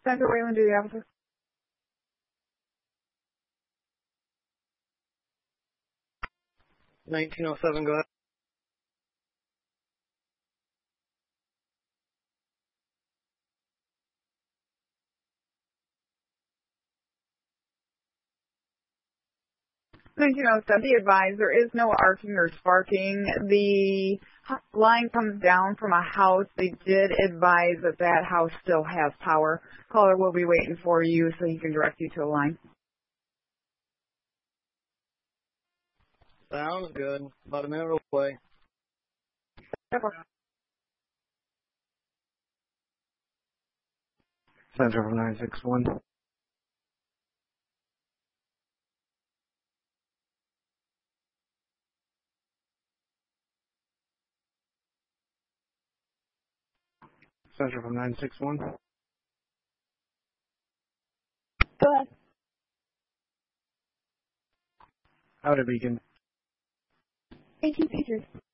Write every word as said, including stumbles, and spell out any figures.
Center Wayland, do the officer. nineteen oh seven, go ahead. nineteen oh seven, be advised, there is no arcing or sparking. The line comes down from a house. They did advise that that house still has power. Caller will be waiting for you so he can direct you to a line. Sounds good. About a minute away. Center from nine six one. Center from nine six one. Go ahead. Out of Beacon. Thank you, features.